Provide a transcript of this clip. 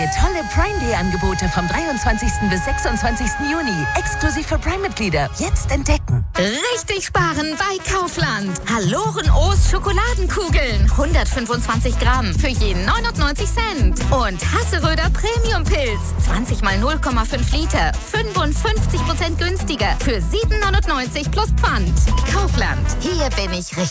tolle Prime Day Angebote vom 23. bis 26. Juni. Exklusiv für Prime-Mitglieder. Jetzt entdecken. Richtig sparen bei Kaufland. Haloren-O's Schokoladenkugeln. 125 Gramm für jeden 99 Cent. Und Hasseröder Premium-Pilz. 20 mal 0,5 Liter. 55% günstiger für 7,99 plus Pfand. Kaufland. Hier bin ich richtig.